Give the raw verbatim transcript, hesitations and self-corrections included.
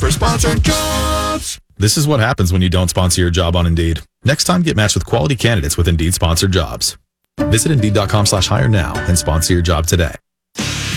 for sponsored jobs. This is what happens when you don't sponsor your job on Indeed. Next time, get matched with quality candidates with Indeed sponsored jobs. Visit Indeed.com slash hire now and sponsor your job today.